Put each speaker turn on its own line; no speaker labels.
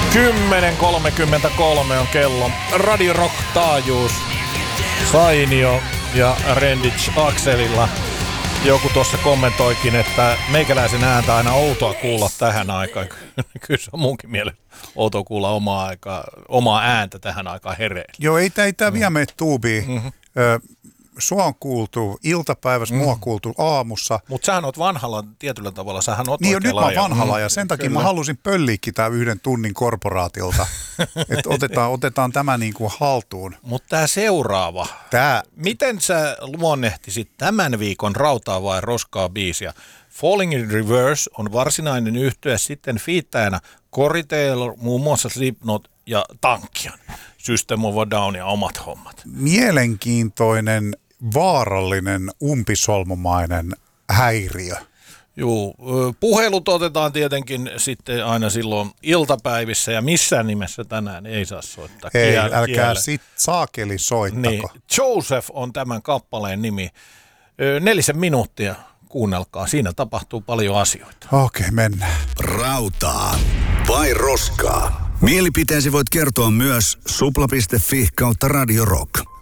10.33 on kello. Radio Rock -taajuus. Sainio ja Renditch Akselilla. Joku tuossa kommentoikin, että meikäläisen ääntä aina outoa kuulla tähän aikaan. Kyllä se on munkin mielestä outoa kuulla omaa ääntä tähän aikaan hereillä.
Joo, ei tämä vielä mene tuubiin. Sua on kuultu iltapäivässä, mua on kuultu aamussa.
Mutta sähän oot vanhalla tietyllä tavalla, sähän oot
niin
oikein
nyt mä vanhalla ja sen takia
Kyllä.
mä halusin pölliikin tämän 1 tunnin korporaatilta. Että otetaan tämä niin kuin haltuun.
Mutta tämä seuraava, miten sä luonnehtisit tämän viikon Rautaa vai Roskaa biisiä? Falling in Reverse on varsinainen yhtye, sitten fiittäjänä Corey Taylor, muun muassa Slipknot ja Tankian. System of a Down ja omat hommat.
Mielenkiintoinen, vaarallinen, umpisolmumainen häiriö.
Joo, puhelut otetaan tietenkin sitten aina silloin iltapäivissä ja missään nimessä tänään ei saa soittaa.
Ei, älkää saakeli soittako.
Niin, Joseph on tämän kappaleen nimi. 4 minuuttia, kuunnelkaa, siinä tapahtuu paljon asioita.
Okei, mennään.
Rautaa vai roskaa? Mielipiteesi voit kertoa myös supla.fi/Radio Rock.